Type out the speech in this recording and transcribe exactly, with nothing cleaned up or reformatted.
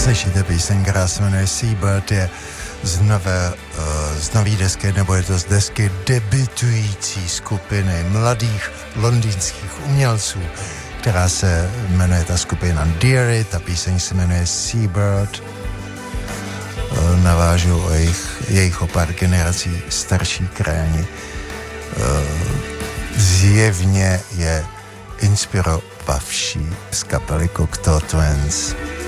Slyšíte píseň, která se jmenuje Seabird, je z nové, z nový desky, nebo je to z desky debutující skupiny mladých londýnských umělců, která se jmenuje ta skupina Deary, ta píseň se jmenuje Seabird. Navážu o jejich, jejich o pár generací starší krajani. Zjevně je inspirovavší z kapely Cocteau Twins.